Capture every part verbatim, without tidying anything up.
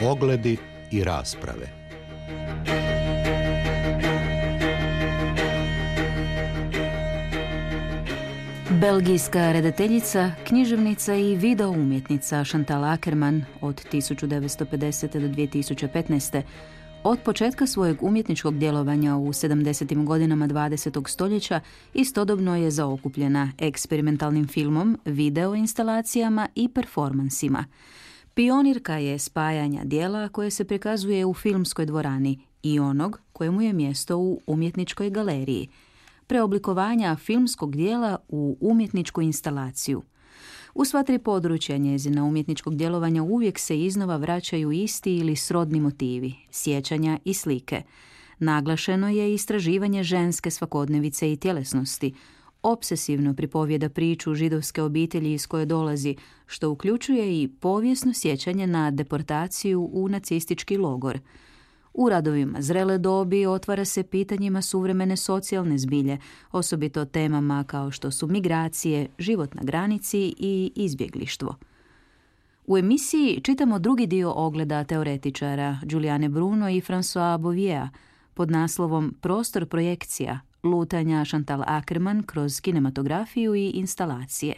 Ogledi i rasprave. Belgijska redateljica, književnica i video umjetnica Chantal Akerman od tisuću devetsto pedesete do dvije tisuće petnaeste. od početka svojeg umjetničkog djelovanja u sedamdesetim godinama dvadesetog stoljeća istodobno je zaokupljena eksperimentalnim filmom, video instalacijama i performansima. Pionirka je spajanja djela koje se prikazuje u filmskoj dvorani i onog kojemu je mjesto u umjetničkoj galeriji, preoblikovanja filmskog djela u umjetničku instalaciju. U sva tri područja njezina umjetničkog djelovanja uvijek se iznova vraćaju isti ili srodni motivi, sjećanja i slike. Naglašeno je istraživanje ženske svakodnevice i tjelesnosti, opsesivno pripovjeda priču židovske obitelji iz koje dolazi, što uključuje i povijesno sjećanje na deportaciju u nacistički logor. U radovima zrele dobi otvara se pitanjima suvremene socijalne zbilje, osobito temama kao što su migracije, život na granici i izbjeglištvo. U emisiji čitamo drugi dio ogleda teoretičara Giuliane Bruno i François Boviea pod naslovom Prostor projekcija, lutanja Chantal Akerman kroz kinematografiju i instalacije.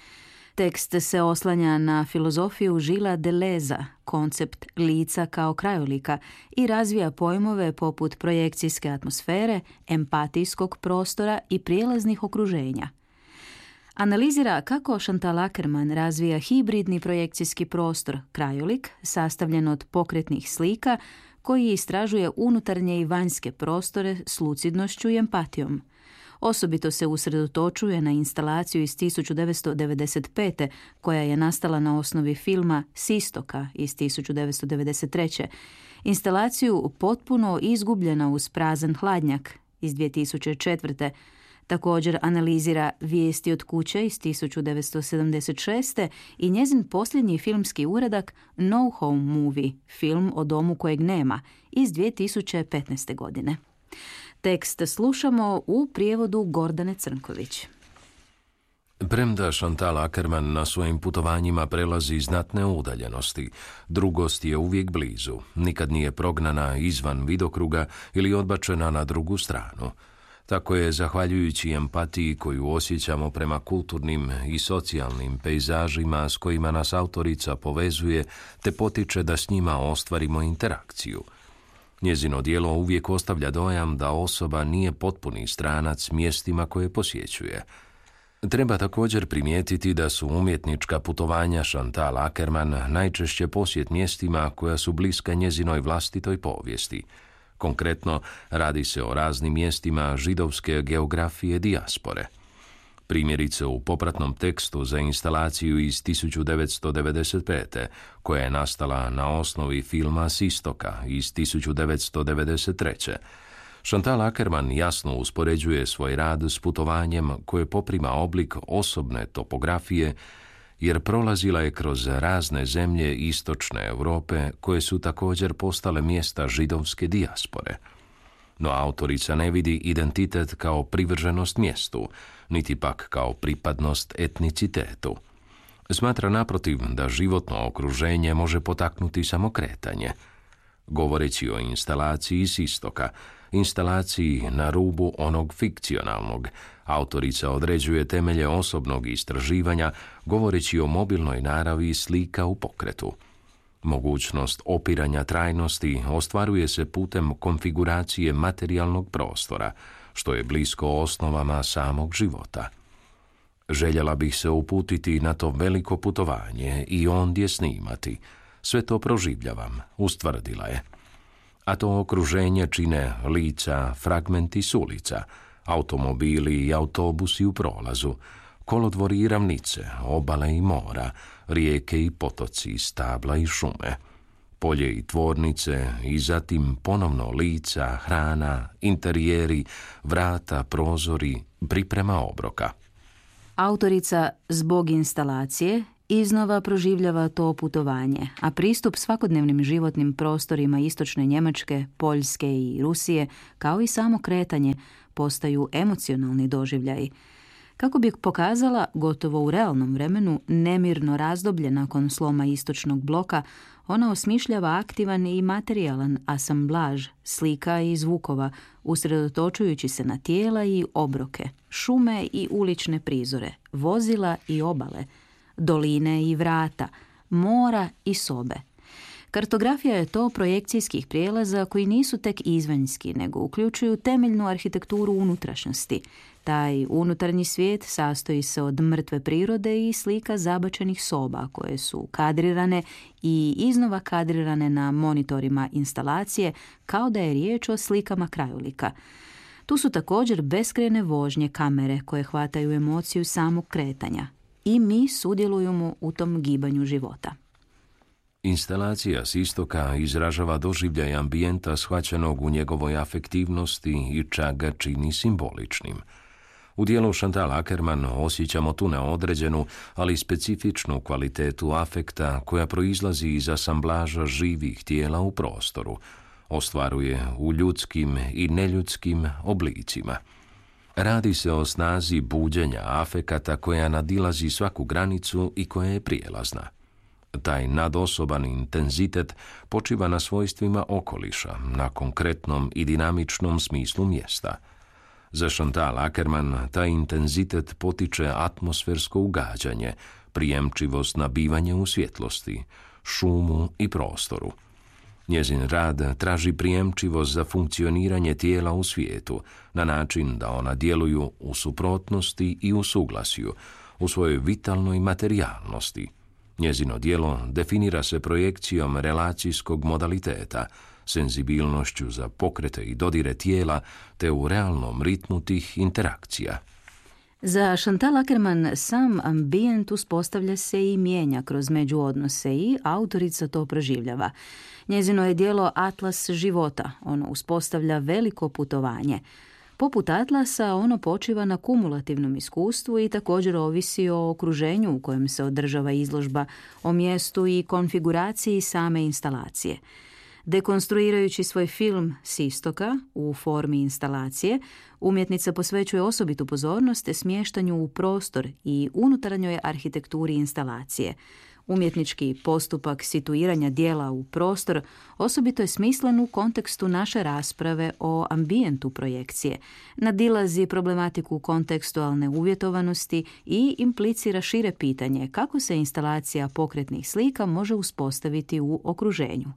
Tekst se oslanja na filozofiju Gilesa Deleuza, koncept lica kao krajolika, i razvija pojmove poput projekcijske atmosfere, empatijskog prostora i prijelaznih okruženja. Analizira kako Chantal Akerman razvija hibridni projekcijski prostor, krajolik, sastavljen od pokretnih slika, koji istražuje unutarnje i vanjske prostore s lucidnošću i empatijom. Osobito se usredotočuje na instalaciju iz tisuću devetsto devedeset pete. koja je nastala na osnovi filma S istoka iz tisuću devetsto devedeset treće. Instalaciju potpuno izgubljena uz prazan hladnjak iz dvije tisuće četvrte. Također analizira Vijesti od kuće iz tisuću devetsto sedamdeset šeste. i njezin posljednji filmski uradak No Home Movie, film o domu kojeg nema, iz dvije tisuće petnaeste. godine. Tekst slušamo u prijevodu Gordane Crnković. Premda Chantal Akerman na svojim putovanjima prelazi znatne udaljenosti, drugost je uvijek blizu, nikad nije prognana izvan vidokruga ili odbačena na drugu stranu. Tako je, zahvaljujući empatiji koju osjećamo prema kulturnim i socijalnim pejzažima s kojima nas autorica povezuje, te potiče da s njima ostvarimo interakciju. Njezino djelo uvijek ostavlja dojam da osoba nije potpuni stranac mjestima koje posjećuje. Treba također primijetiti da su umjetnička putovanja Chantal Akerman najčešće posjet mjestima koja su bliska njezinoj vlastitoj povijesti. Konkretno, radi se o raznim mjestima židovske geografije dijaspore. Primjerice u popratnom tekstu za instalaciju iz tisuću devetsto devedeset pete. koja je nastala na osnovi filma S istoka iz tisuću devetsto devedeset treće. Chantal Akerman jasno uspoređuje svoj rad s putovanjem koje poprima oblik osobne topografije, jer prolazila je kroz razne zemlje istočne Europe koje su također postale mjesta židovske dijaspore. No autorica ne vidi identitet kao privrženost mjestu, niti pak kao pripadnost etnicitetu. Smatra naprotiv da životno okruženje može potaknuti samo kretanje. Govoreći o instalaciji s istoka, instalaciji na rubu onog fikcionalnog, autorica određuje temelje osobnog istraživanja govoreći o mobilnoj naravi slika u pokretu. Mogućnost opiranja trajnosti ostvaruje se putem konfiguracije materijalnog prostora, što je blisko osnovama samog života. Željela bih se uputiti na to veliko putovanje i ondje snimati. Sve to proživljavam, ustvrdila je. A to okruženje čine lica, fragmenti s ulica, automobili i autobusi u prolazu, kolodvori i ravnice, obale i mora, rijeke i potoci, stabla i šume, polje i tvornice i zatim ponovno lica, hrana, interijeri, vrata, prozori, priprema obroka. Autorica zbog instalacije iznova proživljava to putovanje, a pristup svakodnevnim životnim prostorima istočne Njemačke, Poljske i Rusije, kao i samo kretanje, postaju emocionalni doživljaji. kako bi pokazala, gotovo u realnom vremenu, nemirno razdoblje nakon sloma istočnog bloka. Ona osmišljava aktivan i materijalan asamblaž slika i zvukova, usredotočujući se na tijela i obroke, šume i ulične prizore, vozila i obale, doline i vrata, mora i sobe. Kartografija je to projekcijskih prijelaza koji nisu tek izvanjski, nego uključuju temeljnu arhitekturu unutrašnjosti. Taj unutarnji svijet sastoji se od mrtve prirode i slika zabačenih soba koje su kadrirane i iznova kadrirane na monitorima instalacije kao da je riječ o slikama krajolika. Tu su također beskrajne vožnje kamere koje hvataju emociju samog kretanja i mi sudjelujemo u tom gibanju života. Instalacija s istoka izražava doživljaj ambijenta shvaćenog u njegovoj afektivnosti i čak ga čini simboličnim. U dijelu Chantal Akerman osjećamo tu neodređenu, ali specifičnu kvalitetu afekta koja proizlazi iz asamblaža živih tijela u prostoru, ostvaruje u ljudskim i neljudskim oblicima. Radi se o snazi buđenja afekata koja nadilazi svaku granicu i koja je prijelazna. Taj nadosoban intenzitet počiva na svojstvima okoliša, na konkretnom i dinamičnom smislu mjesta. Za Chantal Akerman taj intenzitet potiče atmosfersko ugađanje, prijemčivost na bivanje u svjetlosti, šumu i prostoru. Njezin rad traži prijemčivost za funkcioniranje tijela u svijetu, na način da ona djeluju u suprotnosti i u suglasju, u svojoj vitalnoj materijalnosti. Njezino djelo definira se projekcijom relacijskog modaliteta, senzibilnošću za pokrete i dodire tijela, te u realnom ritmu tih interakcija. Za Chantal Akerman sam ambijent uspostavlja se i mijenja kroz međuodnose i autorica to proživljava. Njezino je djelo atlas života, ono uspostavlja veliko putovanje. Poput atlasa, ono počiva na kumulativnom iskustvu i također ovisi o okruženju u kojem se održava izložba, o mjestu i konfiguraciji same instalacije. Dekonstruirajući svoj film s istoka u formi instalacije, umjetnica posvećuje osobitu pozornost smještanju u prostor i unutarnjoj arhitekturi instalacije. Umjetnički postupak situiranja dijela u prostor osobito je smislen u kontekstu naše rasprave o ambijentu projekcije, nadilazi problematiku kontekstualne uvjetovanosti i implicira šire pitanje kako se instalacija pokretnih slika može uspostaviti u okruženju.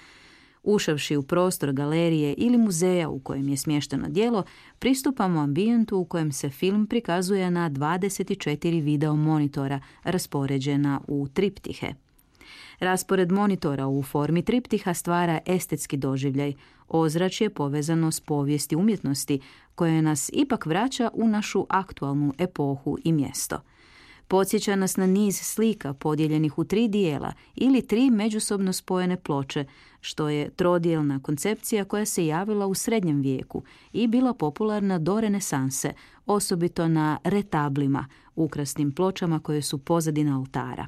Ušavši u prostor galerije ili muzeja u kojem je smješteno djelo, pristupamo ambijentu u kojem se film prikazuje na dvadeset četiri video monitora raspoređena u triptihe. Raspored monitora u formi triptiha stvara estetski doživljaj, ozračje povezano s povijesti umjetnosti koje nas ipak vraća u našu aktualnu epohu i mjesto. Podsjeća nas na niz slika podijeljenih u tri dijela ili tri međusobno spojene ploče, što je trodijelna koncepcija koja se javila u srednjem vijeku i bila popularna do renesanse, osobito na retablima, ukrasnim pločama koje su pozadina oltara.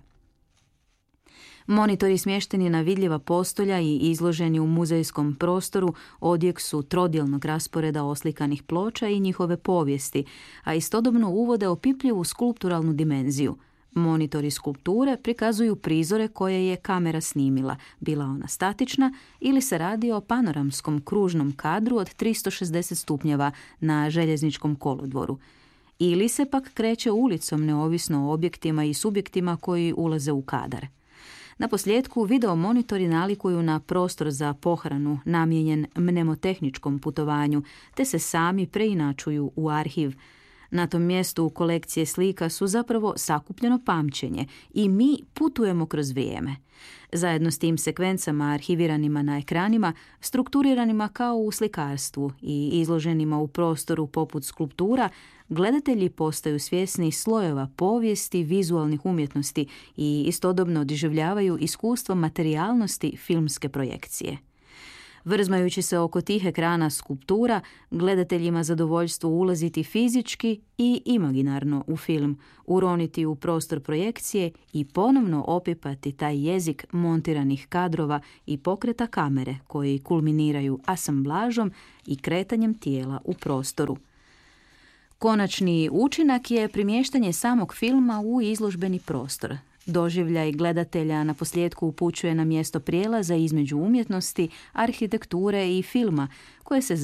Monitori smješteni na vidljiva postolja i izloženi u muzejskom prostoru odjek su trodijelnog rasporeda oslikanih ploča i njihove povijesti, a istodobno uvode opipljivu skulpturalnu dimenziju. Monitori skulpture prikazuju prizore koje je kamera snimila, bila ona statična ili se radi o panoramskom kružnom kadru od tristo šezdeset stupnjeva na željezničkom kolodvoru. Ili se pak kreće ulicom neovisno o objektima i subjektima koji ulaze u kadar. Na posljedku video monitori nalikuju na prostor za pohranu namijenjen mnemotehničkom putovanju, te se sami preinačuju u arhiv. Na tom mjestu kolekcije slika su zapravo sakupljeno pamćenje i mi putujemo kroz vrijeme. Zajedno s tim sekvencama arhiviranima na ekranima, strukturiranima kao u slikarstvu i izloženima u prostoru poput skulptura, gledatelji postaju svjesni slojeva povijesti vizualnih umjetnosti i istodobno doživljavaju iskustvo materijalnosti filmske projekcije. Vrzmajući se oko tih ekrana skulptura, gledateljima zadovoljstvo ulaziti fizički i imaginarno u film, uroniti u prostor projekcije i ponovno opipati taj jezik montiranih kadrova i pokreta kamere koji kulminiraju asamblažom i kretanjem tijela u prostoru. Konačni učinak je premještanje samog filma u izložbeni prostor. Doživljaj gledatelja na posljedku upućuje na mjesto prijelaza između umjetnosti, arhitekture i filma, koje se